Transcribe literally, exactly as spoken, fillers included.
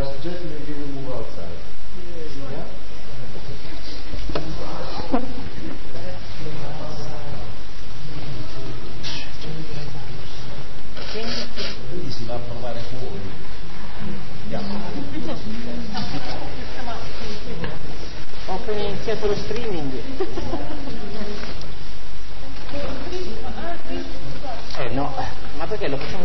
suggest maybe we move outside. Yeah? Quindi si va a provare fuori. Andiamo. Ho appena iniziato lo streaming. Eh no, ma perché lo facciamo